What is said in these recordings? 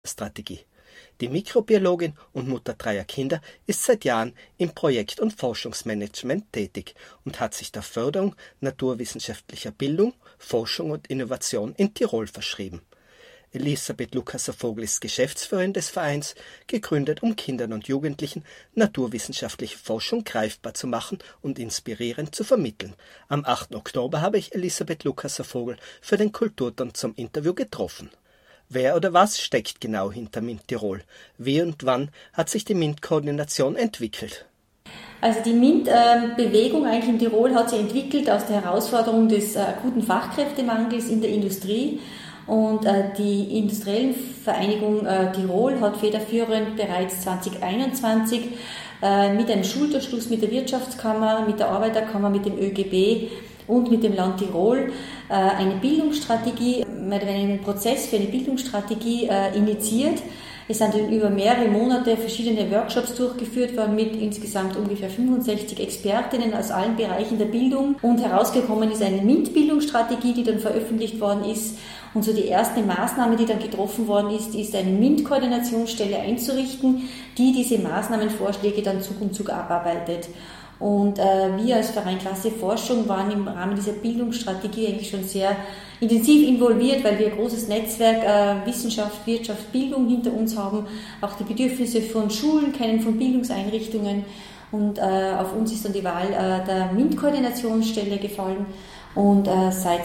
Strategie. Die Mikrobiologin und Mutter dreier Kinder ist seit Jahren im Projekt- und Forschungsmanagement tätig und hat sich der Förderung naturwissenschaftlicher Bildung, Forschung und Innovation in Tirol verschrieben. Elisabeth Lukasser-Vogel ist Geschäftsführerin des Vereins, gegründet, um Kindern und Jugendlichen naturwissenschaftliche Forschung greifbar zu machen und inspirierend zu vermitteln. Am 8. Oktober habe ich Elisabeth Lukasser-Vogel für den Kulturton zum Interview getroffen. Wer oder was steckt genau hinter MINT Tirol? Wie und wann hat sich die MINT-Koordination entwickelt? Also die MINT-Bewegung eigentlich in Tirol hat sich entwickelt aus der Herausforderung des akuten Fachkräftemangels in der Industrie. Und die Industriellen Vereinigung Tirol hat federführend bereits 2021 mit einem Schulterschluss mit der Wirtschaftskammer, mit der Arbeiterkammer, mit dem ÖGB und mit dem Land Tirol eine Bildungsstrategie, einen Prozess für eine Bildungsstrategie initiiert. Es sind über mehrere Monate verschiedene Workshops durchgeführt worden mit insgesamt ungefähr 65 Expertinnen aus allen Bereichen der Bildung. Und herausgekommen ist eine MINT-Bildungsstrategie, die dann veröffentlicht worden ist. Und so die erste Maßnahme, die dann getroffen worden ist eine MINT-Koordinationsstelle einzurichten, die diese Maßnahmenvorschläge dann Zug um Zug abarbeitet. Und wir als Verein Klasse Forschung waren im Rahmen dieser Bildungsstrategie eigentlich schon sehr intensiv involviert, weil wir ein großes Netzwerk Wissenschaft, Wirtschaft, Bildung hinter uns haben, auch die Bedürfnisse von Schulen kennen, von Bildungseinrichtungen. Und auf uns ist dann die Wahl der MINT-Koordinationsstelle gefallen. Und seit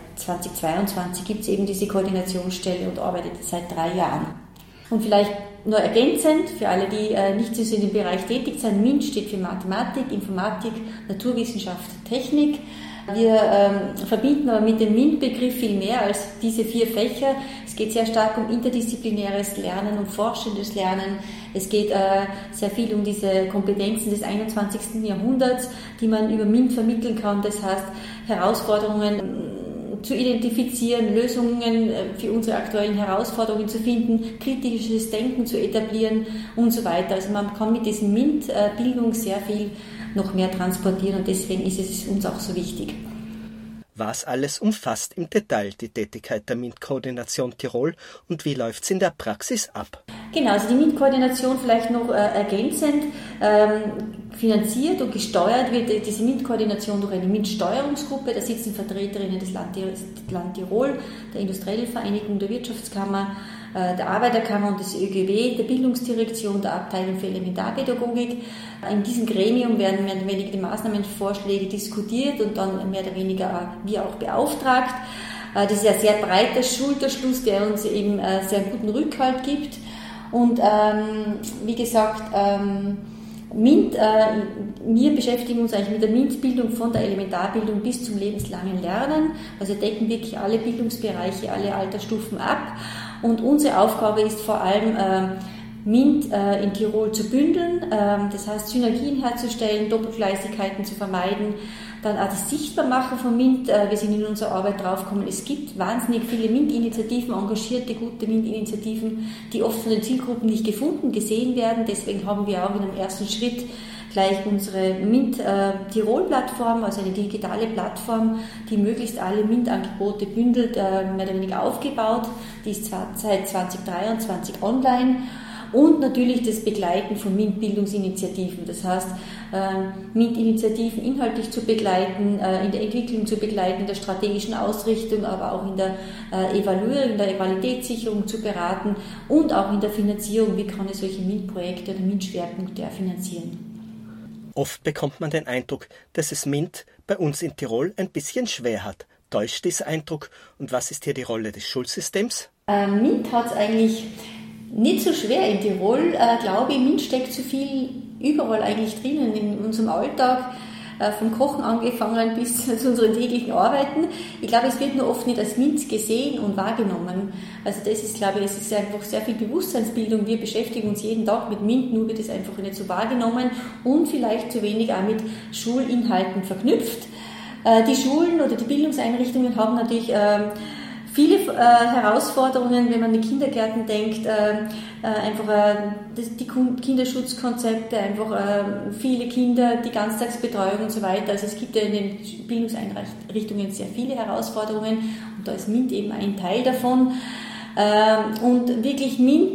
2022 gibt es eben diese Koordinationsstelle und arbeitet seit 3 Jahren. Und vielleicht nur ergänzend, für alle, die nicht so in dem Bereich tätig sind, MINT steht für Mathematik, Informatik, Naturwissenschaft, Technik. Wir verbinden aber mit dem MINT-Begriff viel mehr als diese 4 Fächer. Es geht sehr stark um interdisziplinäres Lernen, um forschendes Lernen. Es geht sehr viel um diese Kompetenzen des 21. Jahrhunderts, die man über MINT vermitteln kann. Das heißt, Herausforderungen zu identifizieren, Lösungen für unsere aktuellen Herausforderungen zu finden, kritisches Denken zu etablieren und so weiter. Also man kann mit diesem MINT-Bildung sehr viel noch mehr transportieren und deswegen ist es uns auch so wichtig. Was alles umfasst im Detail die Tätigkeit der MINT-Koordination Tirol und wie läuft es in der Praxis ab? Genau, also die MINT-Koordination vielleicht noch ergänzend. Finanziert und gesteuert wird diese MINT-Koordination durch eine MINT-Steuerungsgruppe. Da sitzen Vertreterinnen des Land Tirol, der Industriellen Vereinigung, der Wirtschaftskammer, der Arbeiterkammer und des ÖGB, der Bildungsdirektion, der Abteilung für Elementarpädagogik. In diesem Gremium werden mehr oder weniger die Maßnahmenvorschläge diskutiert und dann mehr oder weniger wir auch beauftragt. Das ist ein sehr breiter Schulterschluss, der uns eben sehr guten Rückhalt gibt. Und wie gesagt, MINT, wir beschäftigen uns eigentlich mit der MINT-Bildung von der Elementarbildung bis zum lebenslangen Lernen. Also decken wirklich alle Bildungsbereiche, alle Altersstufen ab. Und unsere Aufgabe ist vor allem, MINT in Tirol zu bündeln, das heißt Synergien herzustellen, Doppelgleisigkeiten zu vermeiden, dann auch das Sichtbarmachen von MINT. Wir sind in unserer Arbeit draufgekommen, es gibt wahnsinnig viele MINT-Initiativen, engagierte, gute MINT-Initiativen, die oft von den Zielgruppen nicht gefunden, gesehen werden. Deswegen haben wir auch in einem ersten Schritt gleich unsere MINT Tirol-Plattform, also eine digitale Plattform, die möglichst alle MINT-Angebote bündelt, mehr oder weniger aufgebaut. Die ist seit 2023 online. Und natürlich das Begleiten von MINT-Bildungsinitiativen. Das heißt, MINT-Initiativen inhaltlich zu begleiten, in der Entwicklung zu begleiten, in der strategischen Ausrichtung, aber auch in der Evaluierung, in der Qualitätssicherung zu beraten und auch in der Finanzierung. Wie kann ich solche MINT-Projekte oder MINT-Schwerpunkte finanzieren? Oft bekommt man den Eindruck, dass es MINT bei uns in Tirol ein bisschen schwer hat. Täuscht dieser Eindruck? Und was ist hier die Rolle des Schulsystems? MINT hat es eigentlich nicht so schwer in Tirol, glaube ich. MINT steckt so viel überall eigentlich drinnen in unserem Alltag, vom Kochen angefangen bis zu unseren täglichen Arbeiten. Ich glaube, es wird nur oft nicht als MINT gesehen und wahrgenommen. Also das ist, glaube ich, es ist einfach sehr viel Bewusstseinsbildung. Wir beschäftigen uns jeden Tag mit MINT, nur wird es einfach nicht so wahrgenommen und vielleicht zu wenig auch mit Schulinhalten verknüpft. Die Schulen oder die Bildungseinrichtungen haben natürlich viele Herausforderungen, wenn man an die Kindergärten denkt, die Kinderschutzkonzepte, viele Kinder, die Ganztagsbetreuung und so weiter. Also es gibt ja in den Bildungseinrichtungen sehr viele Herausforderungen und da ist MINT eben ein Teil davon. Und wirklich MINT